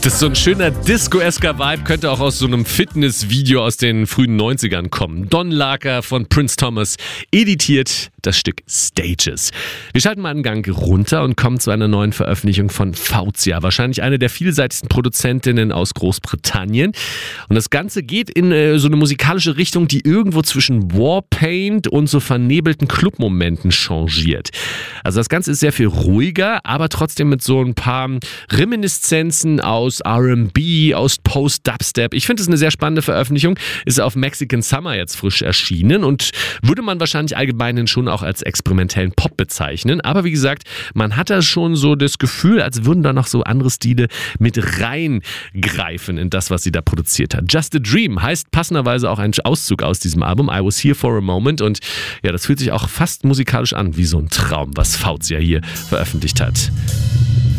Das ist so ein schöner Disco-esker Vibe, könnte auch aus so einem Fitnessvideo aus den frühen 90ern kommen. Don Larker von Prince Thomas editiert das Stück Stages. Wir schalten mal einen Gang runter und kommen zu einer neuen Veröffentlichung von Fauzia. Wahrscheinlich eine der vielseitigsten Produzentinnen aus Großbritannien. Und das Ganze geht in so eine musikalische Richtung, die irgendwo zwischen Warpaint und so vernebelten Clubmomenten changiert. Also das Ganze ist sehr viel ruhiger, aber trotzdem mit so ein paar Reminiszenzen aus R&B, aus Post-Dubstep. Ich finde es eine sehr spannende Veröffentlichung. Ist auf Mexican Summer jetzt frisch erschienen und würde man wahrscheinlich allgemein schon auch als experimentellen Pop bezeichnen. Aber wie gesagt, man hat da schon so das Gefühl, als würden da noch so andere Stile mit reingreifen in das, was sie da produziert hat. Just a Dream heißt passenderweise auch ein Auszug aus diesem Album. I Was Here for a Moment. Und ja, das fühlt sich auch fast musikalisch an wie so ein Traum, was Fauzia hier veröffentlicht hat.